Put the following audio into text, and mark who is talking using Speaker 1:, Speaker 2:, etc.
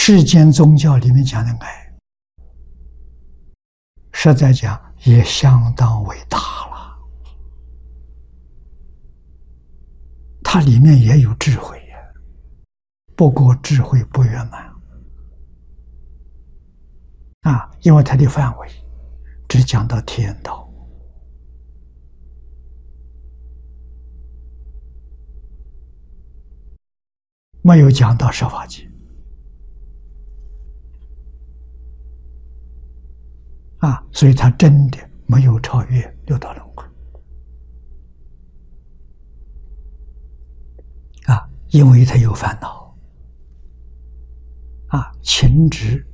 Speaker 1: 世间宗教里面讲的爱，实在讲也相当伟大了。它里面也有智慧呀，不过智慧不圆满因为它的范围只讲到天道，没有讲到十法界所以它真的没有超越六道轮回因为它有烦恼情执